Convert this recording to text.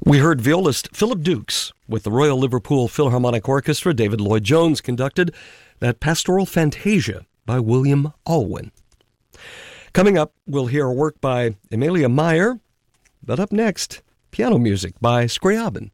We heard violist Philip Dukes with the Royal Liverpool Philharmonic Orchestra. David Lloyd-Jones conducted that Pastoral Fantasia by William Alwyn. Coming up, we'll hear a work by Emilia Meyer, but up next, piano music by Scriabin.